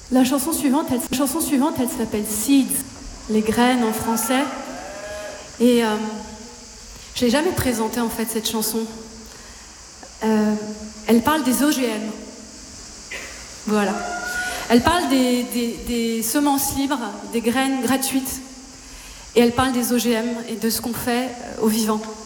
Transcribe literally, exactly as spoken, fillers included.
La chanson suivante, elle, la chanson suivante, elle s'appelle Seeds, les graines en français. Et euh, je l'ai jamais présentée en fait cette chanson. Euh, elle parle des O G M. Voilà. Elle parle des, des, des semences libres, des graines gratuites. Et elle parle des O G M et de ce qu'on fait aux vivants.